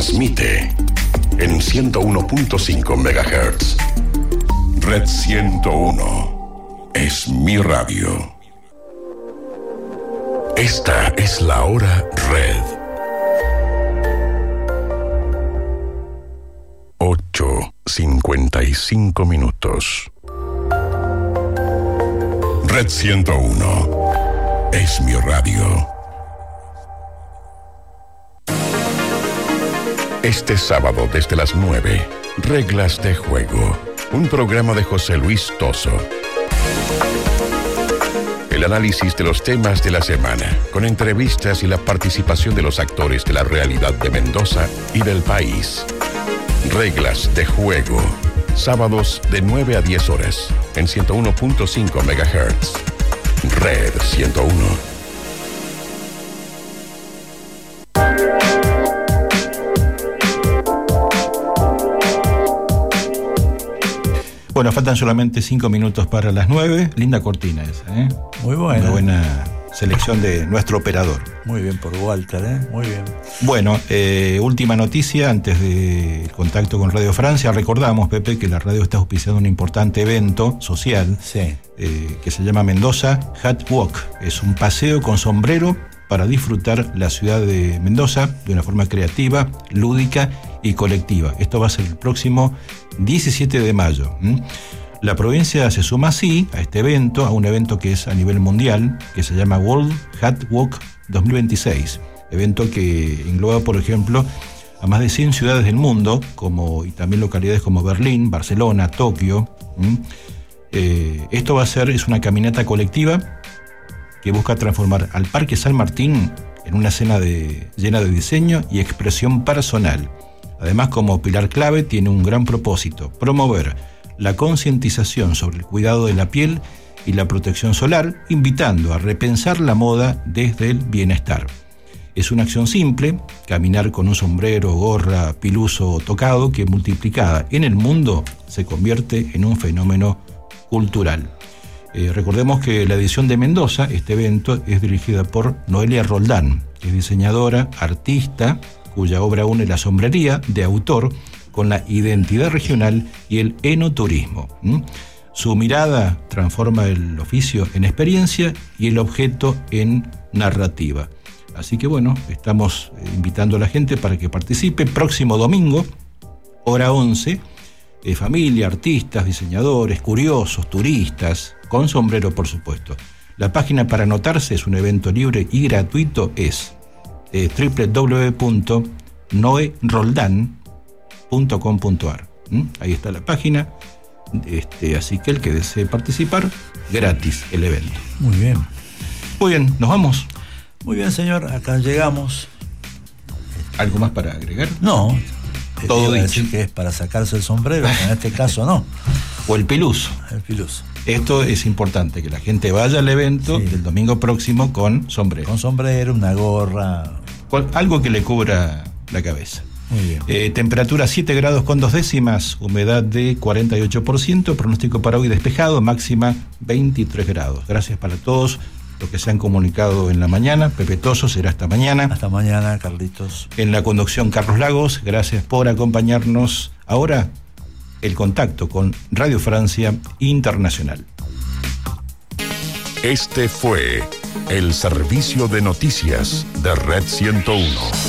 transmite en 101.5 MHz. Red 101 es mi radio. Esta es la hora Red. 8:55 minutos. Red 101 es mi radio. Este sábado desde las 9, Reglas de Juego, un programa de José Luis Toso. El análisis de los temas de la semana, con entrevistas y la participación de los actores de la realidad de Mendoza y del país. Reglas de Juego, sábados de 9 a 10 horas, en 101.5 MHz. Red 101. Bueno, faltan solamente 5 minutos para las 9. Linda cortina esa, ¿eh? Muy buena. Una buena selección de nuestro operador. Muy bien por Walter, ¿eh? Muy bien. Bueno, última noticia antes del contacto con Radio Francia. Recordamos, Pepe, que la radio está auspiciando un importante evento social, sí, que se llama Mendoza Hat Walk. Es un paseo con sombrero para disfrutar la ciudad de Mendoza de una forma creativa, lúdica y colectiva. Esto va a ser el próximo 17 de mayo. La provincia se suma así a este evento, a un evento que es a nivel mundial, que se llama World Hat Walk 2026. Evento que engloba, por ejemplo, a más de 100 ciudades del mundo, y también localidades como Berlín, Barcelona, Tokio. Esto es una caminata colectiva que busca transformar al Parque San Martín en una escena llena de diseño y expresión personal. Además, como pilar clave, tiene un gran propósito: promover la concientización sobre el cuidado de la piel y la protección solar, invitando a repensar la moda desde el bienestar. Es una acción simple, caminar con un sombrero, gorra, piluso o tocado, que multiplicada en el mundo se convierte en un fenómeno cultural. Recordemos que la edición de Mendoza, este evento, es dirigida por Noelia Roldán, que es diseñadora, artista, cuya obra une la sombrería de autor con la identidad regional y el enoturismo. Su mirada transforma el oficio en experiencia y el objeto en narrativa. Así que bueno, estamos invitando a la gente para que participe. Próximo domingo, hora 11, familia, artistas, diseñadores, curiosos, turistas, con sombrero por supuesto. La página para anotarse, es un evento libre y gratuito, es www.noeroldan.com.ar. Ahí está la página. Así que el que desee participar, gratis el evento. Muy bien. Muy bien, ¿nos vamos? Muy bien, señor, acá llegamos. ¿Algo más para agregar? No. Todo dicho. Decir que es para sacarse el sombrero, en este caso no. O el piluso. El piluso. Esto es importante, que la gente vaya al evento del domingo próximo con sombrero. Con sombrero, una gorra. Algo que le cubra la cabeza. Muy bien. Temperatura 7 grados con 2 décimas, humedad de 48%, pronóstico para hoy despejado, máxima 23 grados. Gracias para todos los que se han comunicado en la mañana. Pepe Toso, será hasta mañana. Hasta mañana, Carlitos. En la conducción, Carlos Lagos, gracias por acompañarnos. Ahora, el contacto con Radio Francia Internacional. Este fue el servicio de noticias de Red 101.